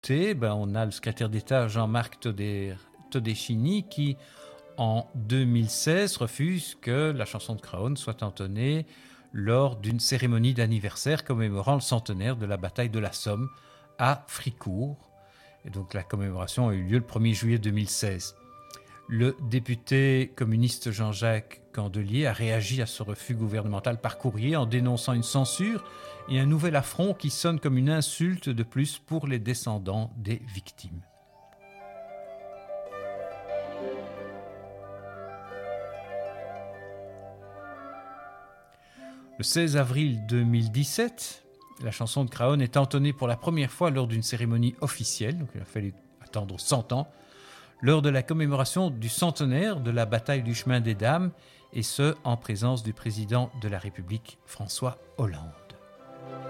on a le secrétaire d'État Jean-Marc Todeschini qui, en 2016, refuse que la chanson de Craonne soit entonnée lors d'une cérémonie d'anniversaire commémorant le centenaire de la bataille de la Somme à Fricourt. Et donc la commémoration a eu lieu le 1er juillet 2016. Le député communiste Jean-Jacques Candelier a réagi à ce refus gouvernemental par courrier en dénonçant une censure et un nouvel affront qui sonne comme une insulte de plus pour les descendants des victimes. Le 16 avril 2017, la chanson de Craonne est entonnée pour la première fois lors d'une cérémonie officielle, donc il a fallu attendre 100 ans, lors de la commémoration du centenaire de la bataille du Chemin des Dames, et ce, en présence du président de la République, François Hollande.